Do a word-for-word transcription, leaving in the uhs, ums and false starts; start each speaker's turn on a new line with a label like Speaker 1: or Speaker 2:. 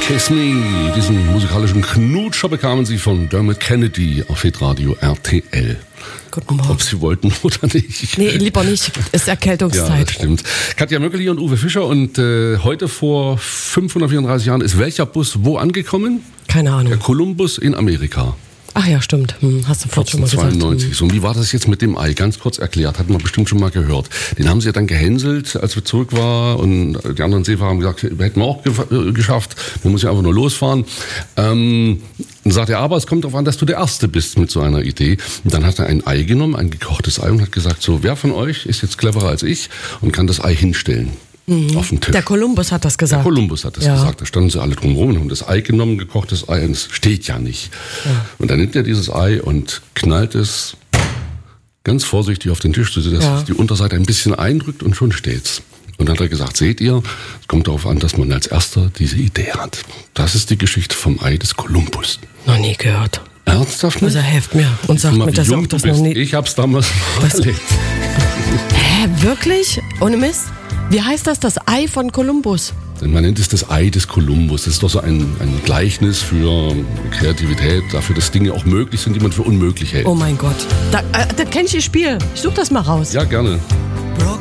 Speaker 1: Kiss Me. Diesen musikalischen Knutscher bekamen Sie von Dermot Kennedy auf Hitradio R T L.
Speaker 2: Guten Morgen.
Speaker 1: Ob Sie wollten oder nicht.
Speaker 2: Nee, lieber nicht. Ist Erkältungszeit.
Speaker 1: Ja, das stimmt. Katja Möckeli und Uwe Fischer. Und äh, heute vor fünfhundertvierunddreißig Jahren ist welcher Bus wo angekommen?
Speaker 2: Keine Ahnung.
Speaker 1: Der Columbus in Amerika.
Speaker 2: Ach ja, stimmt. Hm, hast du vorhin schon mal gesagt.
Speaker 1: neunzehnhundertzweiundneunzig. So, und wie war das jetzt mit dem Ei? Ganz kurz erklärt. Hatten wir bestimmt schon mal gehört. Den haben sie ja dann gehänselt, als wir zurück waren. Und die anderen Seefahrer haben gesagt, wir hätten wir auch ge- geschafft. Man muss ja einfach nur losfahren. Ähm, dann sagt er, aber es kommt darauf an, dass du der Erste bist mit so einer Idee. Und dann hat er ein Ei genommen, ein gekochtes Ei und hat gesagt, so, wer von euch ist jetzt cleverer als ich und kann das Ei hinstellen? Mhm. Auf den Tisch.
Speaker 2: Der Columbus hat das gesagt.
Speaker 1: Der Columbus hat das
Speaker 2: ja.
Speaker 1: gesagt. Da standen sie alle drumherum und haben das Ei genommen, gekochtes Ei, und es steht ja nicht. Ja. Und dann nimmt er dieses Ei und knallt es ganz vorsichtig auf den Tisch, sodass ja. die Unterseite ein bisschen eindrückt und schon steht's. Und dann hat er gesagt, seht ihr, es kommt darauf an, dass man als Erster diese Idee hat. Das ist die Geschichte vom Ei des Columbus.
Speaker 2: Noch nie gehört.
Speaker 1: Ernsthaft nicht?
Speaker 2: Also helft mir und sagt mir, dass auch das noch nie...
Speaker 1: Ich hab's damals mal erlebt.
Speaker 2: Hä, wirklich? Ohne Mist? Wie heißt das, das Ei von Columbus?
Speaker 1: Man nennt es das Ei des Columbus. Das ist doch so ein, ein Gleichnis für Kreativität, dafür, dass Dinge auch möglich sind, die man für unmöglich hält.
Speaker 2: Oh mein Gott. Da, äh, da kenn ich das Spiel. Ich such das mal raus.
Speaker 1: Ja, gerne.